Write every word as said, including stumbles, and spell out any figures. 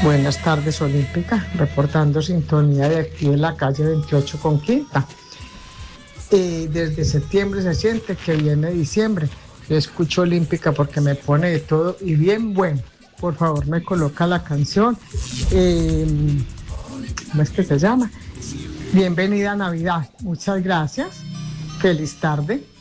Buenas tardes, Olímpica, reportando sintonía de aquí en la calle veintiocho con Quinta. Eh, desde septiembre se siente que viene diciembre. Yo escucho Olímpica porque me pone de todo y bien bueno. Por favor, me coloca la canción. Eh, ¿Cómo es que se llama? Bienvenida a Navidad. Muchas gracias. Feliz tarde.